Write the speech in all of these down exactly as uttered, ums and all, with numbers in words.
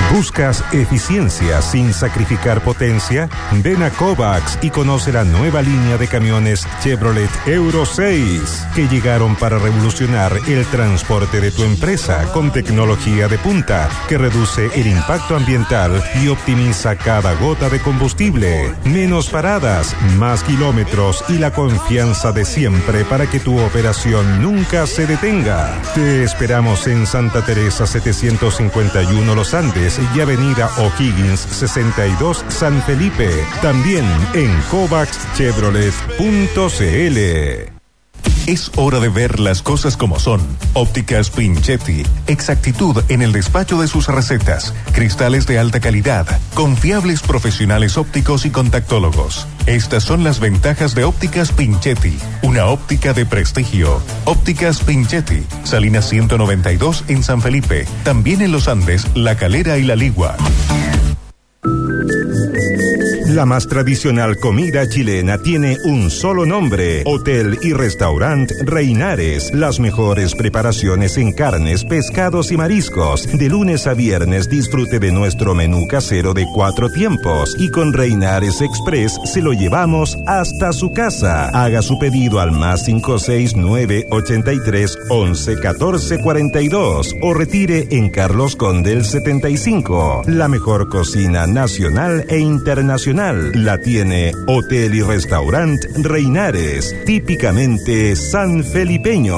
¿Buscas eficiencia sin sacrificar potencia? Ven a Kovacs y conoce la nueva línea de camiones Chevrolet Euro seis, que llegaron para revolucionar el transporte de tu empresa con tecnología de punta que reduce el impacto ambiental y optimiza cada gota de combustible. Menos paradas, más kilómetros y la confianza de siempre para que tu operación nunca se detenga. Te esperamos en Santa Teresa setecientos cincuenta y uno Los Andes y Avenida O'Higgins sesenta y dos San Felipe. También en kovacs chevrolet punto c l. Es hora de ver las cosas como son. Ópticas Pinchetti. Exactitud en el despacho de sus recetas. Cristales de alta calidad. Confiables profesionales ópticos y contactólogos. Estas son las ventajas de Ópticas Pinchetti. Una óptica de prestigio. Ópticas Pinchetti. Salinas ciento noventa y dos en San Felipe. También en Los Andes, La Calera y La Ligua. La más tradicional comida chilena tiene un solo nombre: Hotel y Restaurant Reinares. Las mejores preparaciones en carnes, pescados y mariscos. De lunes a viernes disfrute de nuestro menú casero de cuatro tiempos. Y con Reinares Express se lo llevamos hasta su casa. Haga su pedido al más cinco seis nueve ochenta y tres once catorce cuarenta y dos o retire en Carlos Condel setenta y cinco. La mejor cocina nacional e internacional la tiene Hotel y Restaurant Reinares, típicamente sanfelipeño.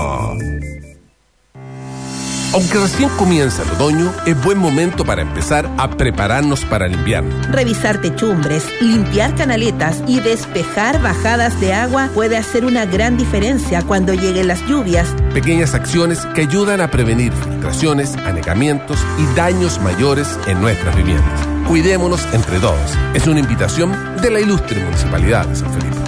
Aunque recién comienza el otoño, es buen momento para empezar a prepararnos para el invierno. Revisar techumbres, limpiar canaletas y despejar bajadas de agua puede hacer una gran diferencia cuando lleguen las lluvias. Pequeñas acciones que ayudan a prevenir filtraciones, anegamientos y daños mayores en nuestras viviendas. Cuidémonos entre todos. Es una invitación de la ilustre Municipalidad de San Felipe.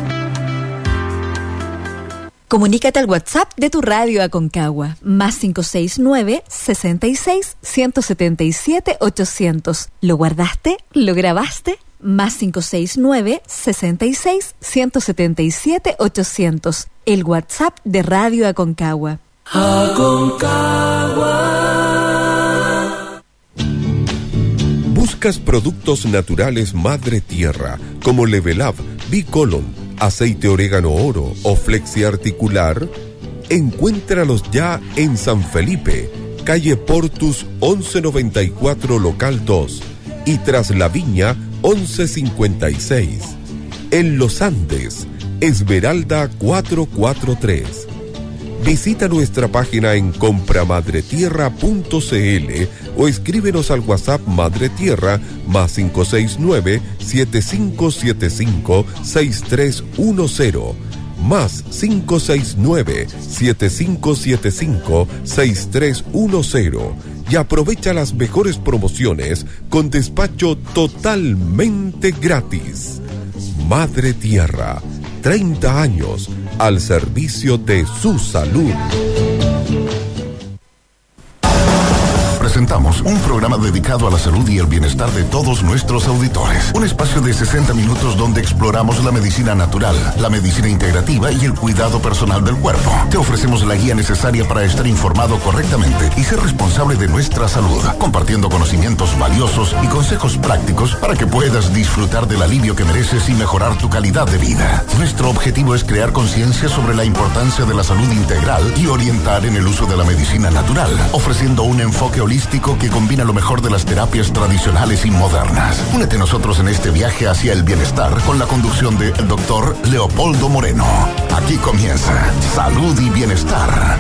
Comunícate al WhatsApp de tu radio Aconcagua, más cinco seis nueve, sesenta y seis, ciento setenta y siete, ochocientos. ¿Lo guardaste? ¿Lo grabaste? Más cinco seis nueve, sesenta y seis, ciento setenta y siete, ochocientos. El WhatsApp de Radio Aconcagua. Aconcagua. ¿Buscas productos naturales Madre Tierra como Level Up, Bicolon, aceite orégano oro o flexi articular? Encuéntralos ya en San Felipe, calle Portus once noventa y cuatro local dos y Tras la Viña once cincuenta y seis. En Los Andes, Esmeralda cuatrocientos cuarenta y tres. Visita nuestra página en compramadretierra punto c l o escríbenos al WhatsApp Madre Tierra más cinco seis nueve, siete cinco siete cinco, seis tres uno cero más cinco seis nueve, siete cinco siete cinco, seis tres uno cero y aprovecha las mejores promociones con despacho totalmente gratis. Madre Tierra, treinta años al servicio de su salud. Presentamos un programa dedicado a la salud y el bienestar de todos nuestros auditores. Un espacio de sesenta minutos donde exploramos la medicina natural, la medicina integrativa y el cuidado personal del cuerpo. Te ofrecemos la guía necesaria para estar informado correctamente y ser responsable de nuestra salud, compartiendo conocimientos valiosos y consejos prácticos para que puedas disfrutar del alivio que mereces y mejorar tu calidad de vida. Nuestro objetivo es crear conciencia sobre la importancia de la salud integral y orientar en el uso de la medicina natural, ofreciendo un enfoque holístico que combina lo mejor de las terapias tradicionales y modernas. Únete a nosotros en este viaje hacia el bienestar con la conducción de el doctor Leopoldo Moreno. Aquí comienza Salud y Bienestar.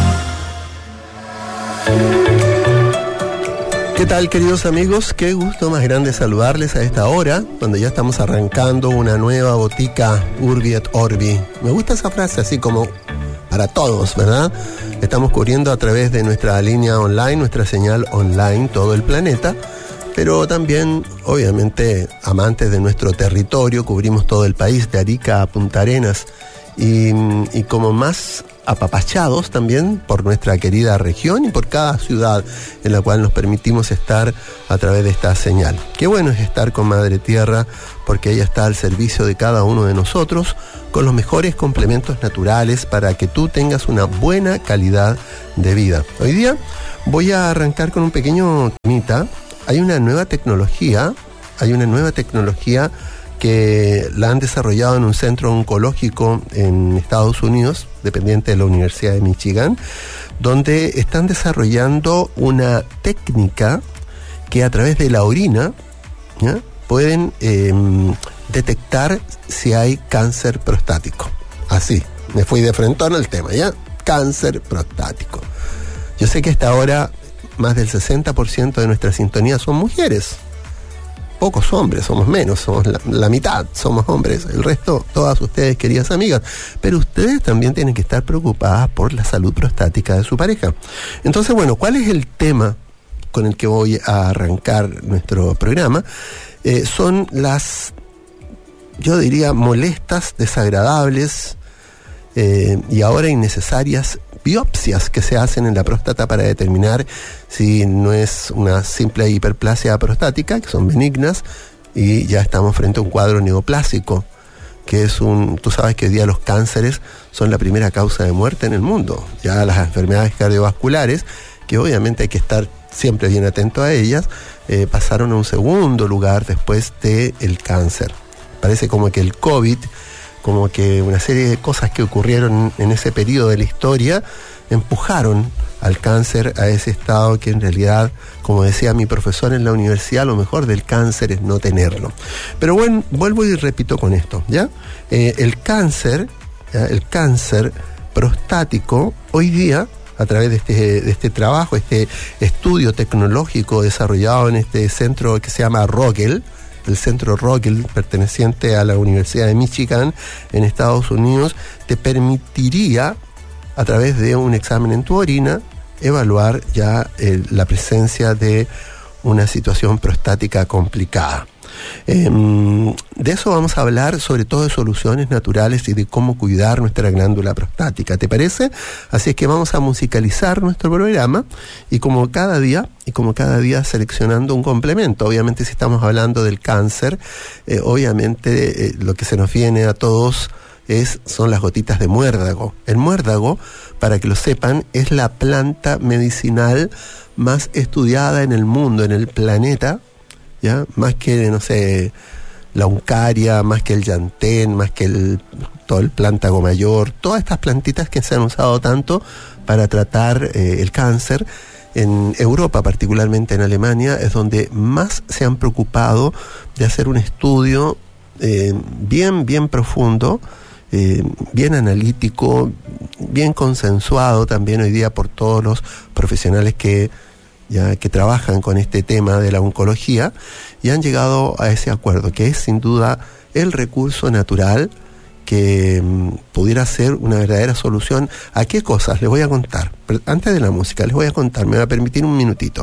¿Qué tal, queridos amigos? Qué gusto más grande saludarles a esta hora, cuando ya estamos arrancando una nueva botica Urbi et Orbi. Me gusta esa frase, así como para todos, ¿verdad? Estamos cubriendo a través de nuestra línea online, nuestra señal online, todo el planeta, pero también, obviamente, amantes de nuestro territorio, cubrimos todo el país, de Arica a Punta Arenas, y, y como más apapachados también por nuestra querida región y por cada ciudad en la cual nos permitimos estar a través de esta señal. Qué bueno es estar con Madre Tierra, porque ella está al servicio de cada uno de nosotros con los mejores complementos naturales para que tú tengas una buena calidad de vida. Hoy día voy a arrancar con un pequeño temita hay una nueva tecnología, hay una nueva tecnología que la han desarrollado en un centro oncológico en Estados Unidos, dependiente de la Universidad de Michigan, donde están desarrollando una técnica que a través de la orina, ¿ya?, pueden eh, detectar si hay cáncer prostático. Así, me fui de frentón al tema, ¿ya? Cáncer prostático. Yo sé que hasta ahora más del sesenta por ciento de nuestra sintonía son mujeres. Pocos hombres, somos menos, somos la, la mitad, somos hombres. El resto, todas ustedes, queridas amigas. Pero ustedes también tienen que estar preocupadas por la salud prostática de su pareja. Entonces, bueno, ¿cuál es el tema con el que voy a arrancar nuestro programa? Eh, son las, yo diría, molestas, desagradables eh, y ahora innecesarias biopsias que se hacen en la próstata para determinar si no es una simple hiperplasia prostática, que son benignas, y ya estamos frente a un cuadro neoplásico, que es un, tú sabes que hoy día los cánceres son la primera causa de muerte en el mundo. Ya las enfermedades cardiovasculares, que obviamente hay que estar siempre bien atento a ellas, eh, pasaron a un segundo lugar después del cáncer. Parece como que el COVID, como que una serie de cosas que ocurrieron en ese periodo de la historia empujaron al cáncer a ese estado que en realidad, como decía mi profesor en la universidad, lo mejor del cáncer es no tenerlo. Pero bueno, vuelvo y repito con esto, ¿ya? Eh, el cáncer, ¿ya?, el cáncer prostático, hoy día, a través de este, de este trabajo, este estudio tecnológico desarrollado en este centro que se llama Rockwell, el centro Rockwell, perteneciente a la Universidad de Michigan en Estados Unidos, te permitiría, a través de un examen en tu orina, evaluar ya eh, la presencia de una situación prostática complicada. Eh, de eso vamos a hablar, sobre todo de soluciones naturales y de cómo cuidar nuestra glándula prostática, ¿te parece? Así es que vamos a musicalizar nuestro programa y como cada día, y como cada día seleccionando un complemento. Obviamente si estamos hablando del cáncer, eh, obviamente eh, lo que se nos viene a todos es, son las gotitas de muérdago. El muérdago, para que lo sepan, es la planta medicinal más estudiada en el mundo, en el planeta, ¿ya? Más que, no sé, la uncaria, más que el llantén, más que el, todo el plántago mayor, todas estas plantitas que se han usado tanto para tratar eh, el cáncer. En Europa, particularmente en Alemania, es donde más se han preocupado de hacer un estudio eh, bien, bien profundo, eh, bien analítico, bien consensuado también hoy día por todos los profesionales que ya que trabajan con este tema de la oncología, y han llegado a ese acuerdo, que es sin duda el recurso natural que um, pudiera ser una verdadera solución. ¿A qué cosas? Les voy a contar. Pero antes de la música, les voy a contar, me va a permitir un minutito.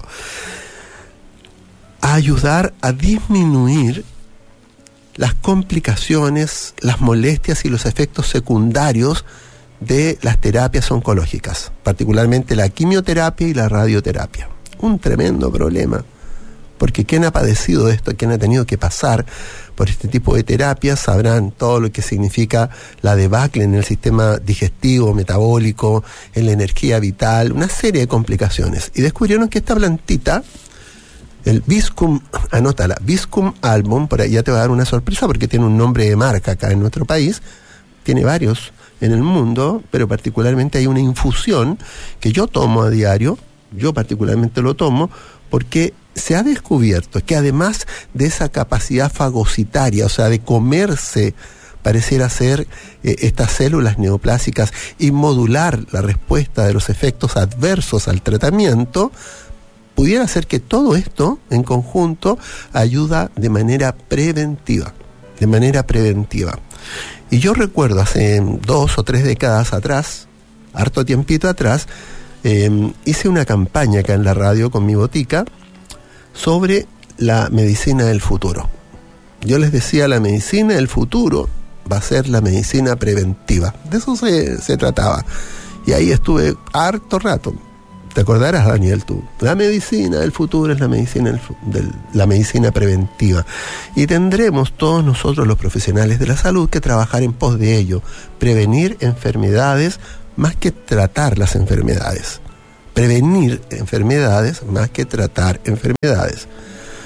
A ayudar a disminuir las complicaciones, las molestias y los efectos secundarios de las terapias oncológicas, particularmente la quimioterapia y la radioterapia. Un tremendo problema, porque quien ha padecido de esto, quien ha tenido que pasar por este tipo de terapias, sabrán todo lo que significa la debacle en el sistema digestivo, metabólico, en la energía vital, una serie de complicaciones. Y descubrieron que esta plantita, el Viscum, anótala, Viscum album, por ahí ya te va a dar una sorpresa porque tiene un nombre de marca acá en nuestro país, tiene varios en el mundo, pero particularmente hay una infusión que yo tomo a diario. Yo particularmente lo tomo porque se ha descubierto que además de esa capacidad fagocitaria, o sea, de comerse, pareciera ser eh, estas células neoplásicas y modular la respuesta de los efectos adversos al tratamiento, pudiera ser que todo esto en conjunto ayuda de manera preventiva, de manera preventiva. Y yo recuerdo hace dos o tres décadas atrás, harto tiempito atrás, Eh, hice una campaña acá en la radio con mi botica sobre la medicina del futuro. Yo les decía, la medicina del futuro va a ser la medicina preventiva. De eso se, se trataba. Y ahí estuve harto rato. Te acordarás, Daniel, tú. La medicina del futuro es la medicina, del, del, la medicina preventiva. Y tendremos todos nosotros los profesionales de la salud que trabajar en pos de ello. Prevenir enfermedades más que tratar las enfermedades. Prevenir enfermedades más que tratar enfermedades.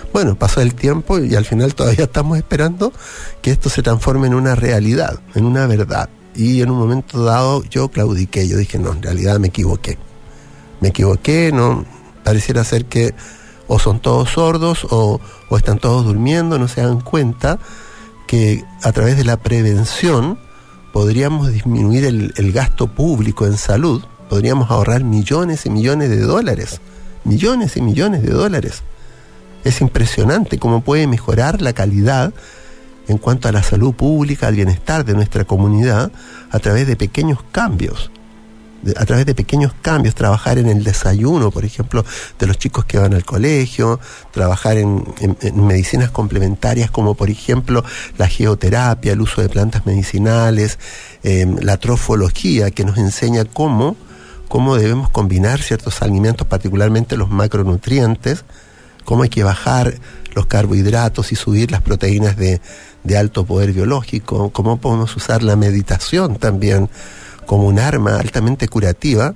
Bueno, pasó el tiempo y al final todavía estamos esperando que esto se transforme en una realidad, en una verdad. Y en un momento dado yo claudiqué, yo dije, no, en realidad me equivoqué. Me equivoqué, no pareciera ser que o son todos sordos o, o están todos durmiendo, no se dan cuenta que a través de la prevención podríamos disminuir el, el gasto público en salud, podríamos ahorrar millones y millones de dólares, millones y millones de dólares. Es impresionante cómo puede mejorar la calidad en cuanto a la salud pública, al bienestar de nuestra comunidad, a través de pequeños cambios. A través de pequeños cambios, trabajar en el desayuno, por ejemplo, de los chicos que van al colegio, trabajar en, en, en medicinas complementarias como por ejemplo la geoterapia, el uso de plantas medicinales, eh, la trofología, que nos enseña cómo, cómo debemos combinar ciertos alimentos, particularmente los macronutrientes, cómo hay que bajar los carbohidratos y subir las proteínas de, de alto poder biológico, cómo podemos usar la meditación también como un arma altamente curativa.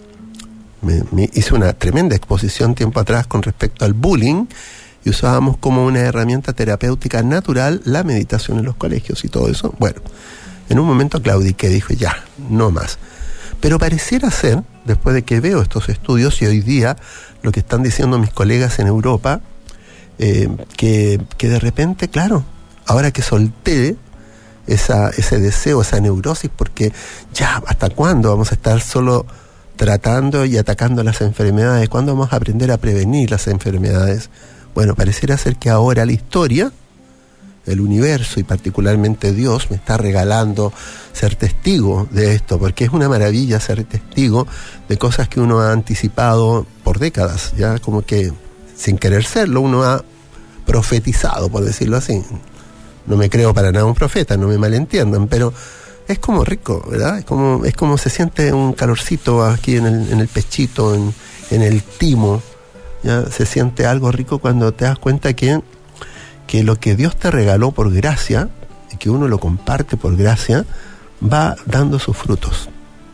Me, me hice una tremenda exposición tiempo atrás con respecto al bullying y usábamos como una herramienta terapéutica natural la meditación en los colegios y todo eso. Bueno, en un momento claudiqué, dije ya, no más. Pero pareciera ser, después de que veo estos estudios y hoy día lo que están diciendo mis colegas en Europa, eh, que, que de repente, claro, ahora que solté Esa, ese deseo, esa neurosis, porque ya, ¿hasta cuándo vamos a estar solo tratando y atacando las enfermedades? ¿Cuándo vamos a aprender a prevenir las enfermedades? Bueno, pareciera ser que ahora la historia, el universo y particularmente Dios me está regalando ser testigo de esto, porque es una maravilla ser testigo de cosas que uno ha anticipado por décadas, ya como que sin querer serlo, uno ha profetizado, por decirlo así. No me creo para nada un profeta, no me malentiendan, pero es como rico, ¿verdad? Es como, es como se siente un calorcito aquí en el, en el pechito, en, en el timo, ¿ya? Se siente algo rico cuando te das cuenta que, que lo que Dios te regaló por gracia, y que uno lo comparte por gracia, va dando sus frutos.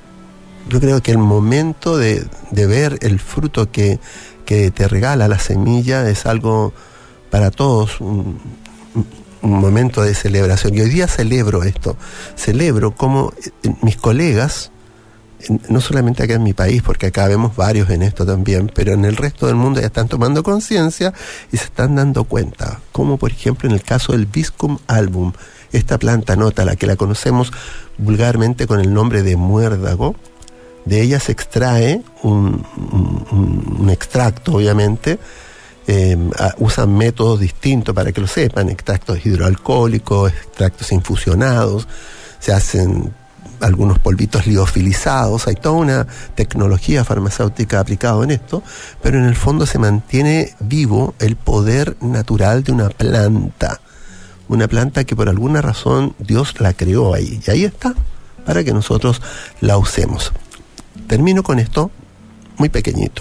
Yo creo que el momento de, de ver el fruto que, que te regala la semilla es algo para todos, un, un momento de celebración. Y hoy día celebro esto, celebro como mis colegas, no solamente acá en mi país, porque acá vemos varios en esto también, pero en el resto del mundo ya están tomando conciencia y se están dando cuenta, como por ejemplo en el caso del Viscum album, esta planta nota, la que la conocemos vulgarmente con el nombre de muérdago. De ella se extrae un, un, un extracto, obviamente. Eh, usan métodos distintos para que lo sepan, extractos hidroalcohólicos, extractos infusionados, se hacen algunos polvitos liofilizados, hay toda una tecnología farmacéutica aplicada en esto, pero en el fondo se mantiene vivo el poder natural de una planta, una planta que por alguna razón Dios la creó ahí, y ahí está, para que nosotros la usemos. Termino con esto, muy pequeñito.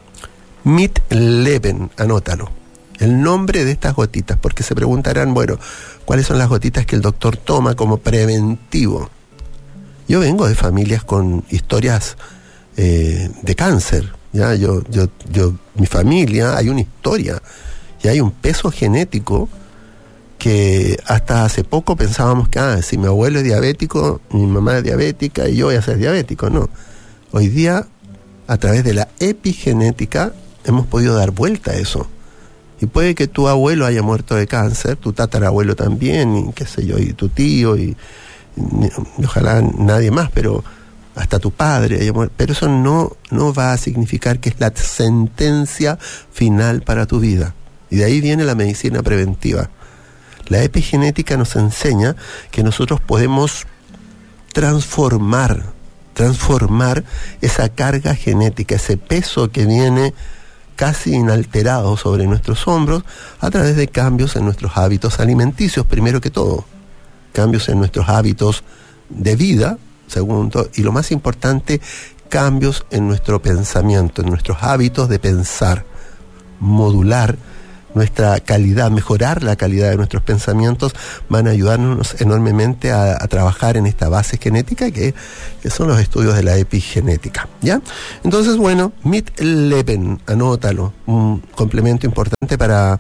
Mit-Leben, anótalo, el nombre de estas gotitas, porque se preguntarán, bueno, ¿cuáles son las gotitas que el doctor toma como preventivo? Yo vengo de familias con historias eh, de cáncer, ¿ya? Yo, yo, yo, mi familia, hay una historia y hay un peso genético que hasta hace poco pensábamos que, ah, si mi abuelo es diabético, mi mamá es diabética y yo voy a ser diabético. No, hoy día, a través de la epigenética, hemos podido dar vuelta a eso. Y puede que tu abuelo haya muerto de cáncer, tu tatarabuelo también, y qué sé yo, y tu tío, y, y, y ojalá nadie más, pero hasta tu padre haya muerto. Pero eso no, no va a significar que es la sentencia final para tu vida. Y de ahí viene la medicina preventiva. La epigenética nos enseña que nosotros podemos transformar, transformar esa carga genética, ese peso que viene casi inalterado sobre nuestros hombros a través de cambios en nuestros hábitos alimenticios, primero que todo, cambios en nuestros hábitos de vida, segundo, y lo más importante, cambios en nuestro pensamiento, en nuestros hábitos de pensar, modular nuestra calidad, mejorar la calidad de nuestros pensamientos, van a ayudarnos enormemente a, a trabajar en esta base genética que, que son los estudios de la epigenética, ¿ya? Entonces, bueno, Mit-Leben, anótalo, un complemento importante para,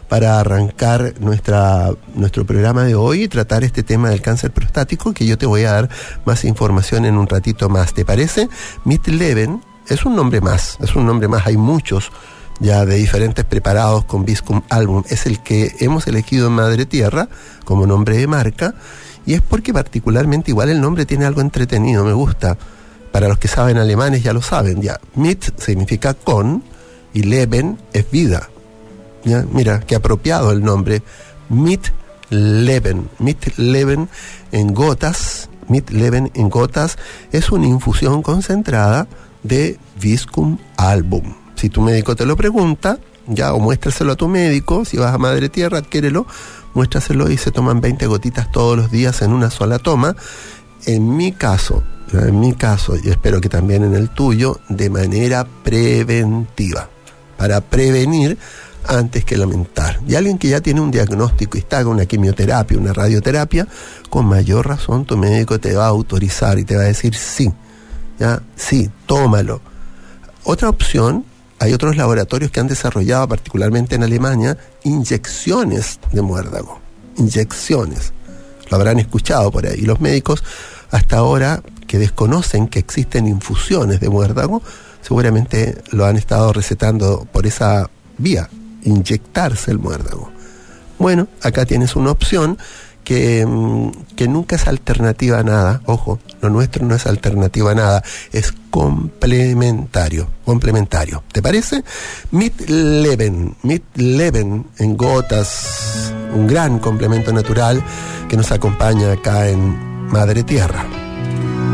para arrancar nuestra, nuestro programa de hoy y tratar este tema del cáncer prostático, que yo te voy a dar más información en un ratito más. ¿Te parece? Mitt-Levin es un nombre más, es un nombre más, hay muchos ya de diferentes preparados con Viscum Album. Es el que hemos elegido en Madre Tierra como nombre de marca, y es porque particularmente igual el nombre tiene algo entretenido, me gusta. Para los que saben alemanes ya lo saben, ya. Mit significa con y Leben es vida. ¿Ya? Mira, qué apropiado el nombre. Mitt-Leben. Mitt-Leben en gotas. Mitt-Leben en gotas es una infusión concentrada de Viscum Album. Si tu médico te lo pregunta, ya, o muéstraselo a tu médico. Si vas a Madre Tierra, adquiérelo, muéstraselo y se toman veinte gotitas todos los días en una sola toma. En mi caso, en mi caso, y espero que también en el tuyo, de manera preventiva, para prevenir antes que lamentar. Y alguien que ya tiene un diagnóstico y está con una quimioterapia, una radioterapia, con mayor razón tu médico te va a autorizar y te va a decir sí, ya, sí, tómalo. Otra opción, hay otros laboratorios que han desarrollado, particularmente en Alemania, inyecciones de muérdago, inyecciones. Lo habrán escuchado por ahí. Los médicos hasta ahora que desconocen que existen infusiones de muérdago, seguramente lo han estado recetando por esa vía, inyectarse el muérdago. Bueno, acá tienes una opción que, que nunca es alternativa a nada. Ojo, lo nuestro no es alternativa a nada, es complementario, complementario. ¿Te parece? Mitt-Leben, Mitt-Leben en gotas, un gran complemento natural que nos acompaña acá en Madre Tierra.